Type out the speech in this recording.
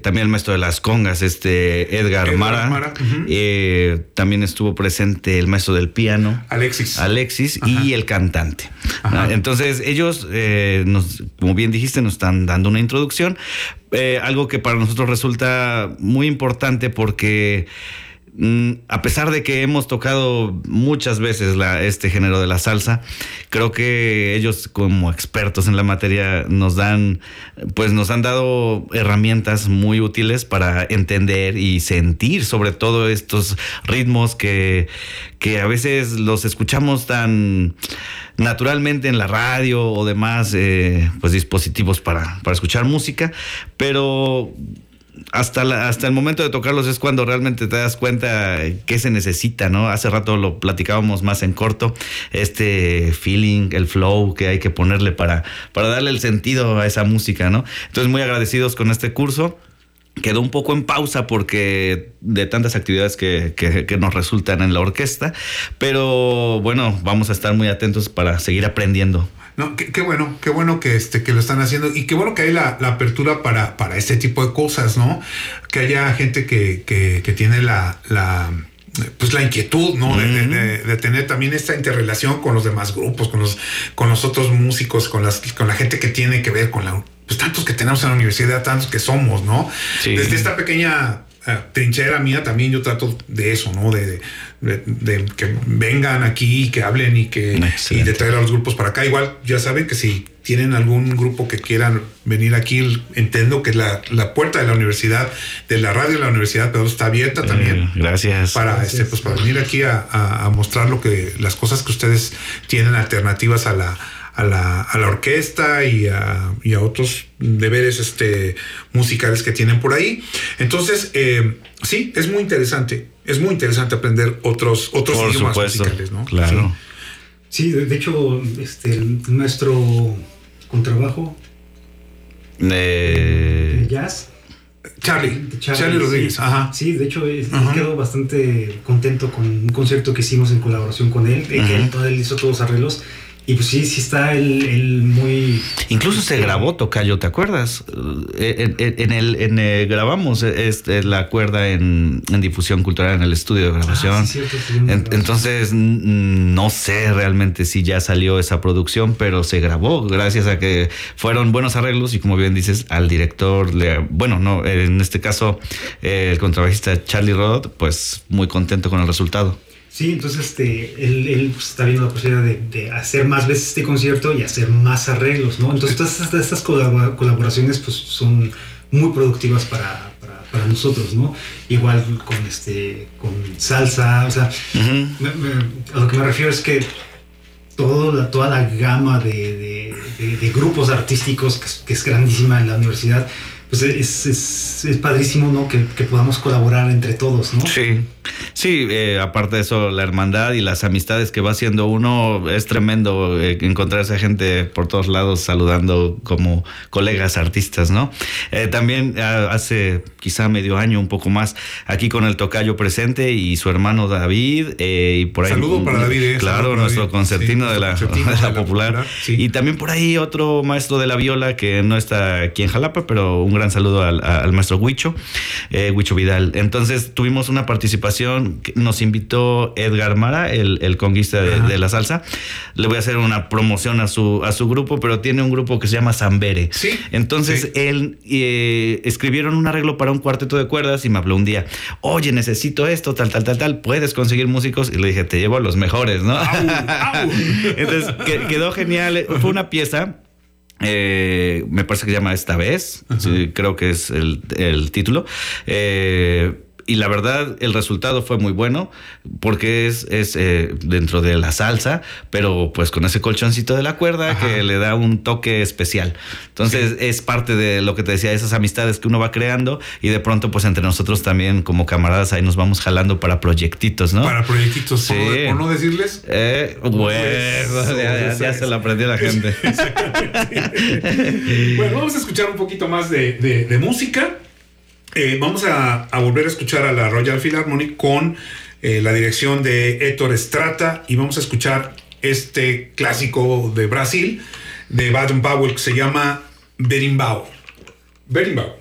también el maestro de las congas, Edgar Mara. Uh-huh. También estuvo presente el maestro del piano, Alexis, y el cantante. Entonces ellos, como bien dijiste, nos están dando una introducción, algo que para nosotros resulta muy importante porque a pesar de que hemos tocado muchas veces este género de la salsa, creo que ellos, como expertos en la materia, nos han dado herramientas muy útiles para entender y sentir sobre todo estos ritmos que a veces los escuchamos tan naturalmente en la radio o demás dispositivos para escuchar música, pero hasta el momento de tocarlos es cuando realmente te das cuenta qué se necesita, ¿no? Hace rato lo platicábamos más en corto, feeling, el flow que hay que ponerle para darle el sentido a esa música, ¿no? Entonces, muy agradecidos con este curso. Quedó un poco en pausa porque de tantas actividades que nos resultan en la orquesta, pero bueno, vamos a estar muy atentos para seguir aprendiendo. No, qué bueno que lo están haciendo, y qué bueno que hay la apertura para este tipo de cosas, ¿no? Que haya gente que tiene la inquietud, ¿no? De tener también esta interrelación con los demás grupos, con los otros músicos, con la gente que tiene que ver con tantos que tenemos en la universidad, tantos que somos, ¿no? Sí. Desde esta pequeña trinchera mía también yo trato de eso, ¿no? De que vengan aquí y que hablen y de traer a los grupos para acá. Igual ya saben que si tienen algún grupo que quieran venir aquí, entiendo que la puerta de la universidad, de la radio de la universidad, pero está abierta también. Gracias. Para venir aquí a mostrar las cosas que ustedes tienen alternativas a la orquesta y a otros deberes musicales que tienen por ahí. Entonces, sí, es muy interesante aprender otros idiomas musicales, ¿no? Claro. Sí, de hecho, nuestro contrabajo de jazz, Charlie Rodríguez. Ajá. Sí, de hecho, quedo bastante contento con un concierto que hicimos en colaboración con él, que él hizo todos los arreglos. Y pues sí está el muy... Incluso se grabó, Tocayo, ¿te acuerdas? Grabamos la cuerda en difusión cultural en el estudio de grabación. Sí, cierto, entonces, no sé realmente si ya salió esa producción, pero se grabó gracias a que fueron buenos arreglos y, como bien dices, al director, en este caso, el contrabajista Charlie Rod, pues muy contento con el resultado. Sí, entonces él está viendo la posibilidad de hacer más veces este concierto y hacer más arreglos, ¿no? Entonces todas estas colaboraciones pues son muy productivas para nosotros, ¿no? Igual con salsa, o sea, a lo que me refiero es que toda la gama de grupos artísticos que es grandísima en la universidad, pues es padrísimo, ¿no? Que podamos colaborar entre todos, ¿no? Sí, aparte de eso, la hermandad y las amistades que va haciendo uno, es tremendo encontrarse a gente por todos lados saludando como colegas artistas, ¿no? También hace quizá medio año, un poco más, aquí con el Tocayo presente y su hermano David, y por ahí... Saludo para David. Claro, nuestro concertino de la popular. Sí. Y también por ahí otro maestro de la viola que no está aquí en Jalapa, pero un gran saludo al maestro Huicho Vidal. Entonces tuvimos una participación, nos invitó Edgar Mara, el conguista de la salsa. Le voy a hacer una promoción a su grupo, pero tiene un grupo que se llama Zambere. Sí. Entonces él escribieron un arreglo para un cuarteto de cuerdas y me habló un día, oye, necesito esto, tal, ¿puedes conseguir músicos? Y le dije, te llevo a los mejores, ¿no? ¡Au! Entonces quedó genial. Fue una pieza, me parece que se llama Esta Vez, sí, creo que es el título. Y la verdad, el resultado fue muy bueno porque es dentro de la salsa, pero pues con ese colchoncito de la cuerda que le da un toque especial. Entonces es parte de lo que te decía, esas amistades que uno va creando y de pronto pues entre nosotros también como camaradas ahí nos vamos jalando para proyectitos, ¿no? Para proyectitos, sí. ¿Por no decirles? Ya se lo aprendió la gente. Bueno, vamos a escuchar un poquito más de música. Vamos a volver a escuchar a la Royal Philharmonic con la dirección de Héctor Estrata, y vamos a escuchar este clásico de Brasil de Baden Powell que se llama Berimbau.